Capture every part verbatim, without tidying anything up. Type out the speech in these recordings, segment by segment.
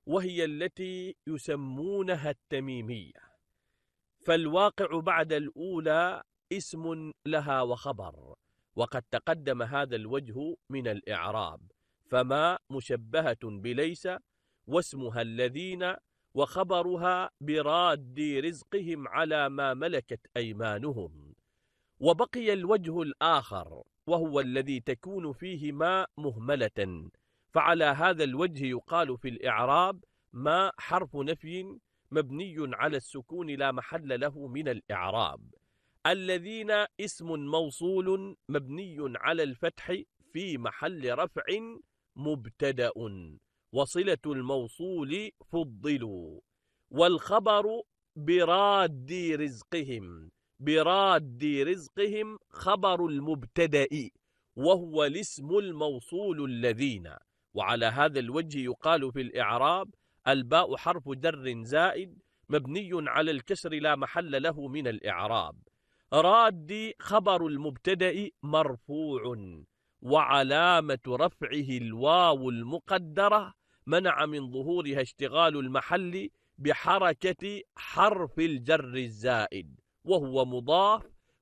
وهي التي يسمونها التميمية. فالواقع بعد الأولى اسم لها وخبر، وقد تقدم هذا الوجه من الإعراب، فما مشبهة بليس، واسمها الذين، وخبرها براد رزقهم على ما ملكت أيمانهم. وبقي الوجه الآخر وهو الذي تكون فيه ما مهملة، فعلى هذا الوجه يقال في الإعراب ما حرف نفي مبني على السكون لا محل له من الإعراب. الذين اسم موصول مبني على الفتح في محل رفع مبتدأ، وصلة الموصول فضلوا. والخبر براد رزقهم، براد رزقهم خبر المبتدأ وهو الاسم الموصول الذين. وعلى هذا الوجه يقال في الإعراب الباء حرف جر زائد مبني على الكسر لا محل له من الإعراب. راد خبر المبتدأ مرفوع، وعلامة رفعه الواو المقدرة منع من ظهورها اشتغال المحل بحركة حرف الجر الزائد، وهو مضاف،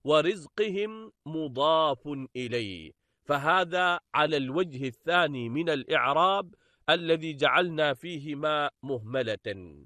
ورزقهم مضاف إليه. فهذا على الوجه الثاني من الإعراب الذي جعلنا فيه ما مهملة.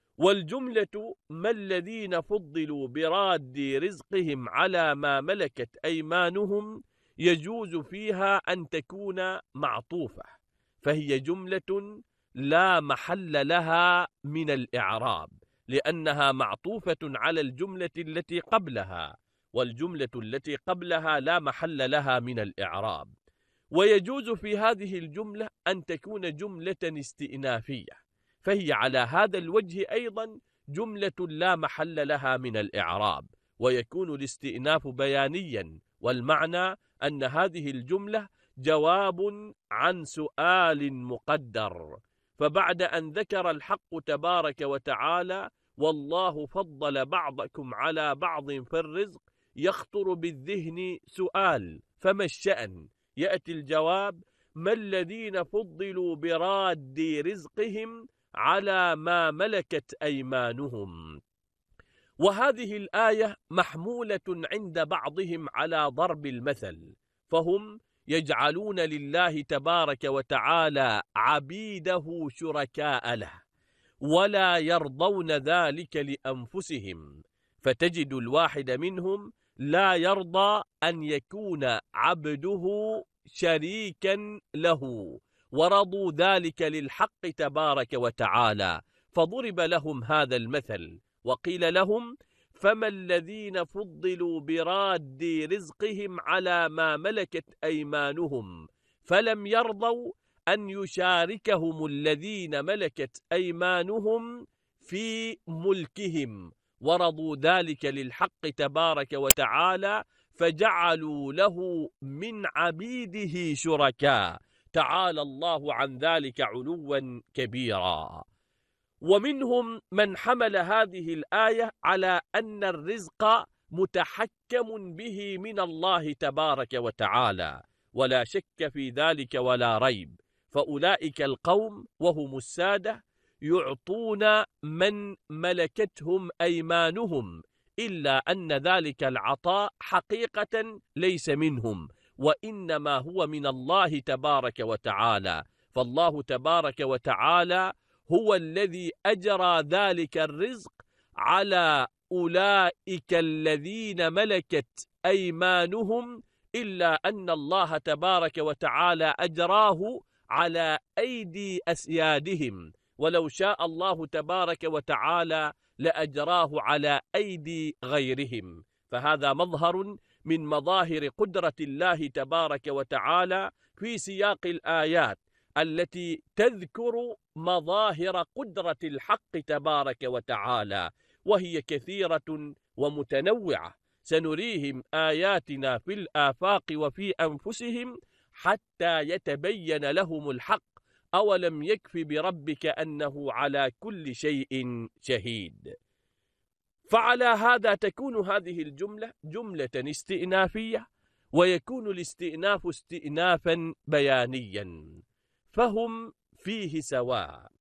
والجملة ما الذين فضلوا براد رزقهم على ما ملكت أيمانهم يجوز فيها أن تكون معطوفة، فهي جملة لا محل لها من الإعراب، لأنها معطوفة على الجملة التي قبلها، والجملة التي قبلها لا محل لها من الإعراب. ويجوز في هذه الجملة أن تكون جملة استئنافية، فهي على هذا الوجه أيضا جملة لا محل لها من الإعراب، ويكون الاستئناف بيانيا، والمعنى أن هذه الجملة جواب عن سؤال مقدر. فبعد أن ذكر الحق تبارك وتعالى والله فضل بعضكم على بعض في الرزق، يخطر بالذهن سؤال: فما الشأن؟ يأتي الجواب: ما الذين فضلوا براد رزقهم على ما ملكت أيمانهم. وهذه الآية محمولة عند بعضهم على ضرب المثل، فهم يجعلون لله تبارك وتعالى عبيده شركاء له، ولا يرضون ذلك لأنفسهم، فتجد الواحد منهم لا يرضى أن يكون عبده شريكا له، ورضوا ذلك للحق تبارك وتعالى، فضرب لهم هذا المثل وقيل لهم: فما الذين فضلوا براد رزقهم على ما ملكت أيمانهم، فلم يرضوا أن يشاركهم الذين ملكت أيمانهم في ملكهم، ورضوا ذلك للحق تبارك وتعالى، فجعلوا له من عبيده شركاء، تعالى الله عن ذلك علوا كبيرا. ومنهم من حمل هذه الآية على أن الرزق متحكم به من الله تبارك وتعالى، ولا شك في ذلك ولا ريب، فأولئك القوم وهم السادة يعطون من ملكتهم أيمانهم، إلا أن ذلك العطاء حقيقة ليس منهم، وإنما هو من الله تبارك وتعالى. فالله تبارك وتعالى هو الذي أجرى ذلك الرزق على أولئك الذين ملكت أيمانهم، إلا أن الله تبارك وتعالى أجراه على أيدي أسيادهم، ولو شاء الله تبارك وتعالى لأجراه على أيدي غيرهم. فهذا مظهر من مظاهر قدرة الله تبارك وتعالى في سياق الآيات التي تذكر مظاهر قدرة الحق تبارك وتعالى، وهي كثيرة ومتنوعة. سنريهم آياتنا في الآفاق وفي أنفسهم حتى يتبين لهم الحق، أولم يكف بربك أنه على كل شيء شهيد. فعلى هذا تكون هذه الجملة جملة استئنافية، ويكون الاستئناف استئنافا بيانيا، فهم فيه سواء.